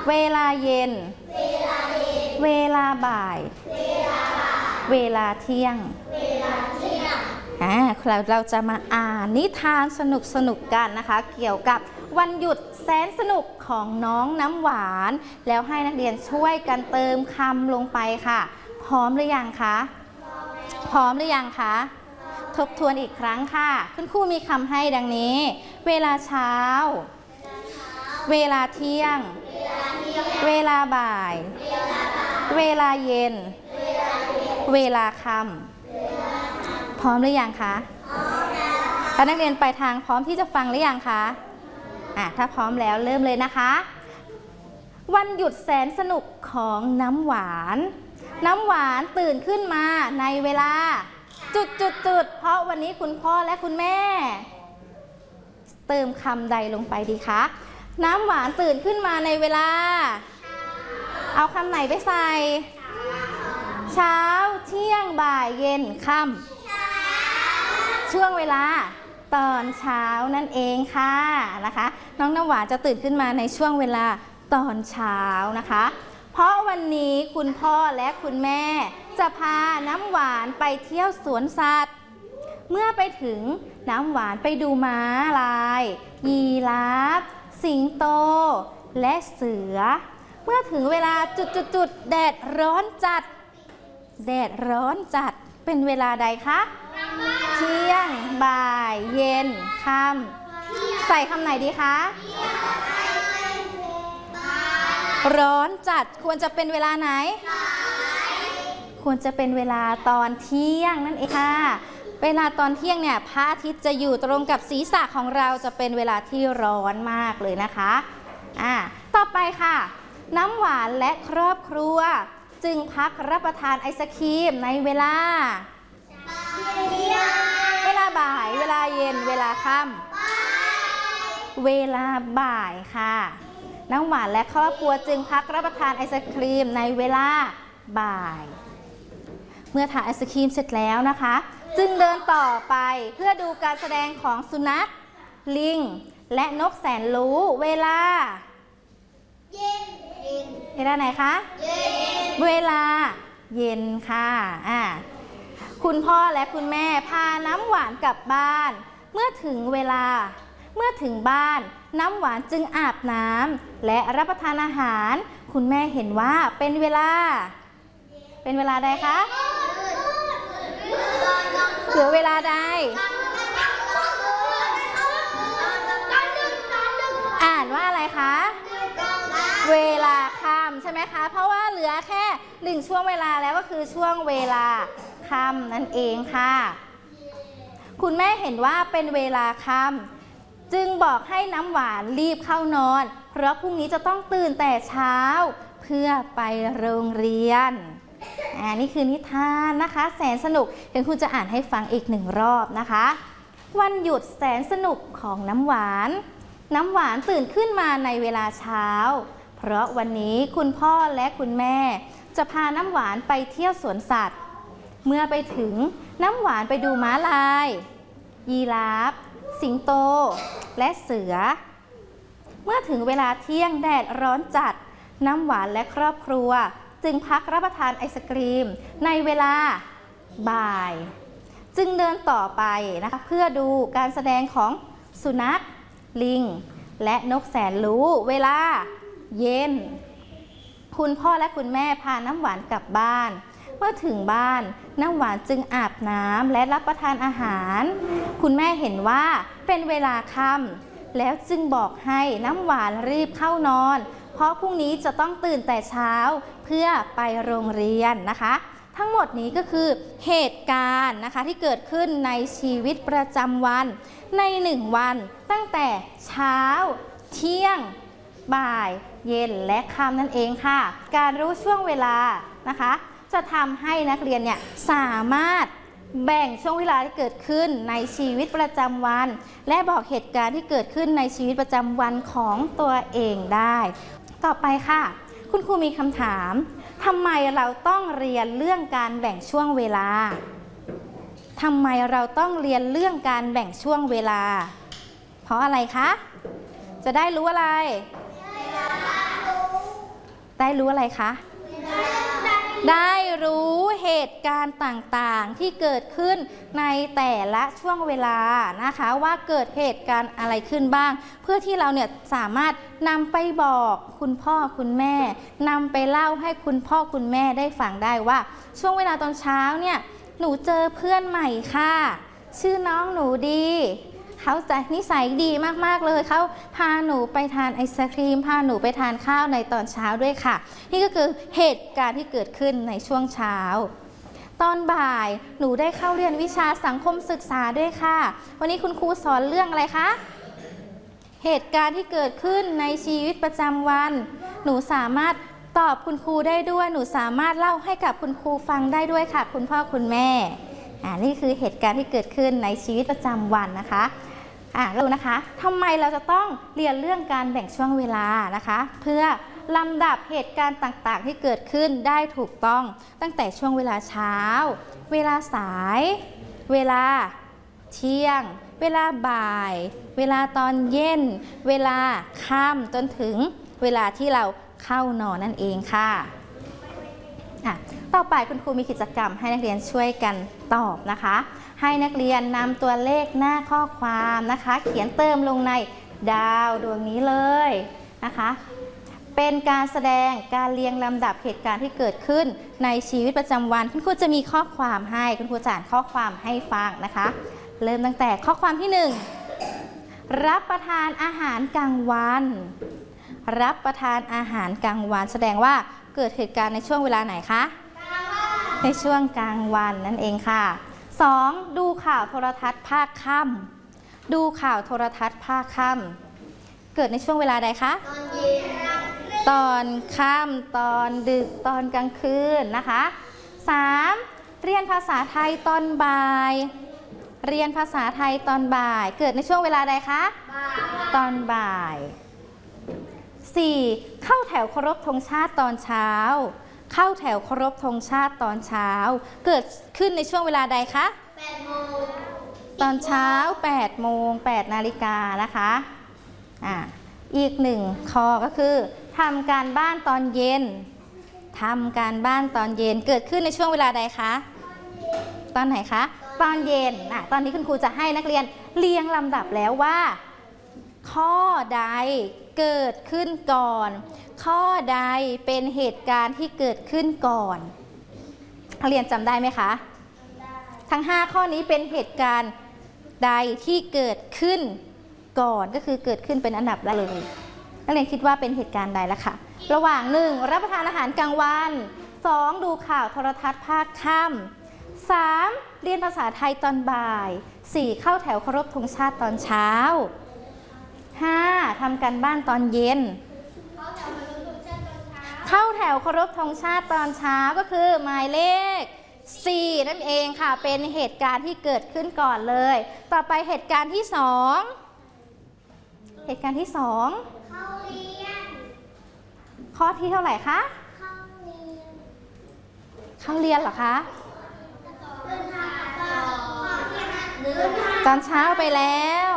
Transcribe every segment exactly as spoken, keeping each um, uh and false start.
เวลาเย็นเวลาบ่ายเวลาเที่ยงอ่าเราเราจะมาอ่านนิทานสนุกสนุกกันนะคะเกี่ยวกับวันหยุดแสนสนุกของน้องน้ำหวานแล้วให้นักเรียนช่วยกันเติมคำลงไปค่ะพร้อมหรือยังคะพร้อมหรือยังคะทบทวนอีกครั้งค่ะคุณครูมีคำให้ดังนี้เวลาเช้าเวลาเที่ยงเวลาบ่ายเวลาเย็นเวลาค่ำพร้อมหรือยังคะถ้านักเรียนไปทางพร้อมที่จะฟังหรือยังคะอ่ะถ้าพร้อมแล้วเริ่มเลยนะคะวันหยุดแสนสนุกของน้ำหวานน้ำหวานตื่นขึ้นมาในเวลาจุดจุดจุดเพราะวันนี้คุณพ่อและคุณแม่เติมคำใดลงไปดีคะน้ำหวานตื่นขึ้นมาในเวลาเอาคำไหนไปใส่เช้าเที่ยงบ่ายเย็นค่ำช่วงเวลาตอนเช้านั่นเองค่ะนะคะน้องน้ำหวานจะตื่นขึ้นมาในช่วงเวลาตอนเช้านะคะเพราะวันนี้คุณพ่อและคุณแม่จะพาน้ำหวานไปเที่ยวสวนสัตว์เมื่อไปถึงน้ำหวานไปดูม้าลายยีราฟสิงโตและเสือเมื่อถึงเวลาจุดๆๆแดดร้อนจัดแดดร้อนจัดเป็นเวลาใดคะเที่ยงบ่ายเย็นค่ำใส่คำไหนดีคะร้อนจัดควรจะเป็นเวลาไหนควรจะเป็นเวลาตอนเที่ยงนั่นเองค่ะเวลาตอนเที่ยงเนี่ยพระอาทิตย์จะอยู่ตรงกับศีรษะของเราจะเป็นเวลาที่ร้อนมากเลยนะคะอ่าต่อไปค่ะน้ำหวานและครอบครัวจึงพักรับประทานไอศกรีมในเวลาเวลาบ่ายเวลาเย็นเวลาค่ำเวลาบ่ายค่ะน้ำหวานและครอบครัวจึงพักรับประทานไอศกรีมในเวลาบ่ายเมื่อทานไอศกรีมเสร็จแล้วนะคะจึงเดินต่อไปเพื่อดูการแสดงของสุนัขลิงและนกแสนรู้เวลาเย็นเวลาไหนคะเวลาเย็นค่ะอ่าคุณพ่อและคุณแม่พาน้ำหวานกลับบ้านเมื่อถึงเวลาเมื่อถึงบ้านน้ำหวานจึงอาบน้ำและรับประทานอาหารคุณแม่เห็นว่าเป็นเวลาเป็นเวลาใดคะเหลือเวลาใดอ่านว่าอะไรคะเวลาค่ำใช่ไหมคะเพราะว่าเหลือแค่หนึ่งช่วงเวลาแล้วก็คือช่วงเวลาค่ำนั่นเองค่ะคุณแม่เห็นว่าเป็นเวลาค่ำจึงบอกให้น้ำหวานรีบเข้านอนเพราะพรุ่งนี้จะต้องตื่นแต่เช้าเพื่อไปโรงเรียนอ่านี่คือนิทานนะคะแสนสนุกเดี๋ยวคุณจะอ่านให้ฟังอีกหนึ่งรอบนะคะวันหยุดแสนสนุกของน้ำหวานน้ำหวานตื่นขึ้นมาในเวลาเช้าเพราะวันนี้คุณพ่อและคุณแม่จะพาน้ำหวานไปเที่ยวสวนสัตว์เมื่อไปถึงน้ำหวานไปดูม้าลายยีราฟสิงโตและเสือเมื่อถึงเวลาเที่ยงแดดร้อนจัดน้ำหวานและครอบครัวจึงพักรับประทานไอศกรีมในเวลาบ่ายจึงเดินต่อไปนะคะเพื่อดูการแสดงของสุนัขลิงและนกแสนรู้เวลาเย็นคุณพ่อและคุณแม่พาน้ำหวานกลับบ้านเมื่อถึงบ้านน้ำหวานจึงอาบน้ำและรับประทานอาหารคุณแม่เห็นว่าเป็นเวลาค่ำแล้วจึงบอกให้น้ำหวานรีบเข้านอนเพราะพรุ่งนี้จะต้องตื่นแต่เช้าเพื่อไปโรงเรียนนะคะทั้งหมดนี้ก็คือเหตุการณ์นะคะที่เกิดขึ้นในชีวิตประจำวันในหนึ่งวันตั้งแต่เช้าเที่ยงบ่ายเย็นและค่ำนั่นเองค่ะการรู้ช่วงเวลานะคะจะทำให้นักเรียนเนี่ยสามารถแบ่งช่วงเวลาที่เกิดขึ้นในชีวิตประจำวันและบอกเหตุการณ์ที่เกิดขึ้นในชีวิตประจำวันของตัวเองได้ต่อไปค่ะคุณครูมีคำถามทำไมเราต้องเรียนเรื่องการแบ่งช่วงเวลาทำไมเราต้องเรียนเรื่องการแบ่งช่วงเวลาเพราะอะไรคะจะได้รู้อะไรได้รู้อะไรคะได้รู้เหตุการณ์ต่างๆที่เกิดขึ้นในแต่ละช่วงเวลานะคะว่าเกิดเหตุการณ์อะไรขึ้นบ้างเพื่อที่เราเนี่ยสามารถนำไปบอกคุณพ่อคุณแม่นำไปเล่าให้คุณพ่อคุณแม่ได้ฟังได้ว่าช่วงเวลาตอนเช้าเนี่ยหนูเจอเพื่อนใหม่ค่ะชื่อน้องหนูดีเขาจะนิสัยดีมากๆเลยเขาพาหนูไปทานไอศครีมพาหนูไปทานข้าวในตอนเช้าด้วยค่ะนี่ก็คือเหตุการณ์ที่เกิดขึ้นในช่วงเช้าตอนบ่ายหนูได้เข้าเรียนวิชาสังคมศึกษาด้วยค่ะวันนี้คุณครูสอนเรื่องอะไรคะเหตุการณ์ที่เกิดขึ้นในชีวิตประจำวันหนูสามารถตอบคุณครูได้ด้วยหนูสามารถเล่าให้กับคุณครูฟังได้ด้วยค่ะคุณพ่อคุณแม่อ่านี่คือเหตุการณ์ที่เกิดขึ้นในชีวิตประจำวันนะคะอ่าดูนะคะทำไมเราจะต้องเรียนเรื่องการแบ่งช่วงเวลานะคะเพื่อลำดับเหตุการณ์ต่างๆที่เกิดขึ้นได้ถูกต้องตั้งแต่ช่วงเวลาเช้าเวลาสายเวลาเที่ยงเวลาบ่ายเวลาตอนเย็นเวลาค่ำจนถึงเวลาที่เราเข้านอนนั่นเองค่ะอ่ะต่อไปคุณครูมีกิจกรรมให้นักเรียนช่วยกันตอบนะคะให้นักเรียนนำตัวเลขหน้าข้อความนะคะเขียนเติมลงในดาวดวงนี้เลยนะคะเป็นการแสดงการเรียงลำดับเหตุการณ์ที่เกิดขึ้นในชีวิตประจำวันคุณครูจะมีข้อความให้คุณครูจะอ่านข้อความให้ฟังนะคะเริ่มตั้งแต่ข้อความที่หนึ่งรับประทานอาหารกลางวันรับประทานอาหารกลางวันแสดงว่าเกิดเหตุการณ์ในช่วงเวลาไหนคะในช่วงกลางวันนั่นเองค่ะสองดูข่าวโทรทัศน์ภาคค่ำดูข่าวโทรทัศน์ภาคค่ำเกิดในช่วงเวลาใดคะตอนเย็นตอนค่ำตอนดึกตอนกลางคืนนะคะสามเรียนภาษาไทยตอนบ่ายเรียนภาษาไทยตอนบ่ายเกิดในช่วงเวลาใดคะตอนบ่ายสี่เข้าแถวเคารพธงชาติตอนเช้าเข้าแถวเคารพธงชาติตอนเช้าเกิดขึ้นในช่วงเวลาใดคะแปดโมงตอนเช้าแปดโมงแปดนาฬิกานะคะอ่าอีกหนึ่งข้อก็คือทำการบ้านตอนเย็นทำการบ้านตอนเย็นเกิดขึ้นในช่วงเวลาใดคะตอนไหนคะตอนเย็นอ่ะตอนนี้คุณครูจะให้นักเรียนเรียงลำดับแล้วว่าข้อใดเกิดขึ้นก่อนข้อใดเป็นเหตุการณ์ที่เกิดขึ้นก่อนนักเรียนจำได้ไหมคะทั้งห้าข้อนี้เป็นเหตุการณ์ใดที่เกิดขึ้นก่อนก็คือเกิดขึ้นเป็นอันดับแรกเลยนักเรียนคิดว่าเป็นเหตุการณ์ใดล่ะคะระหว่างหนึ่งรับประทานอาหารกลางวันสองดูข่าวโทรทัศน์ภาคค่ำสามเรียนภาษาไทยตอนบ่ายสี่เข้าแถวเคารพธงชาติตอนเช้าห้าทำการบ้านตอนเย็นเข้าแถวเคารพธงชาติตอนเช้าก็คือหมายเลขสี่นั่นเองค่ะเป็นเหตุการณ์ที่เกิดขึ้นก่อนเลยต่อไปเหตุการณ์ที่สองเหตุการณ์ที่สองเข้าเรียนข้อที่เท่าไหร่คะเข้าเรียนเข้าเรียนเหรอคะตอนเช้าไปแล้ว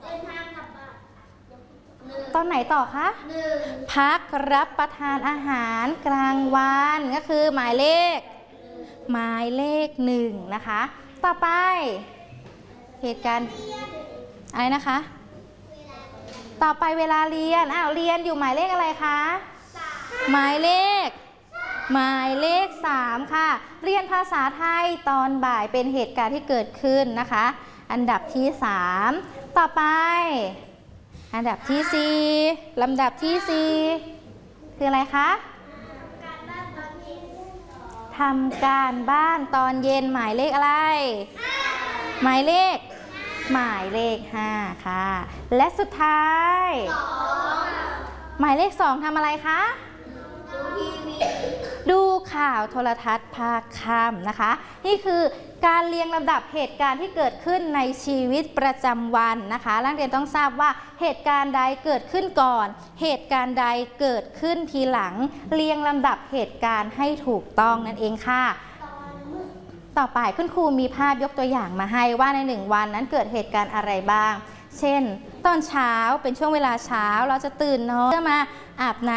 ตอนไหนต่อคะพักรับประทานอาหารกลางวันก็คือหมายเลขหมายเลขหนึ่งนะคะต่อไปเหตุการณ์อะไรนะคะต่อไปเวลาเรียนอ้าวเรียนอยู่หมายเลขอะไรคะหมายเลขหมายเลขสามค่ะเรียนภาษาไทยตอนบ่ายเป็นเหตุการณ์ที่เกิดขึ้นนะคะอันดับที่สามต่อไปอันดับที่สี่ลำดับที่สี่คืออะไรคะทำการบ้านตอนเย็นหมายเลขอะไรหมายเลขหมายเลขห้าค่ะและสุดท้ายหมายเลขสองทำอะไรคะดูทีวีดูข่าวโทรทัศน์ภาคค่ำนะคะนี่คือการเรียงลำดับเหตุการณ์ที่เกิดขึ้นในชีวิตประจำวันนะคะนักเรียนต้องทราบว่าเหตุการณ์ใดเกิดขึ้นก่อนเหตุการณ์ใดเกิดขึ้นทีหลังเรียงลำดับเหตุการณ์ให้ถูกต้องนั่นเองค่ะต่อไปคุณครูมีภาพยกตัวอย่างมาให้ว่าในหนึ่งวันนั้นเกิดเหตุการณ์อะไรบ้างเช่นตอนเช้าเป็นช่วงเวลาเช้าเราจะตื่นนอนเพื่อมาอาบน้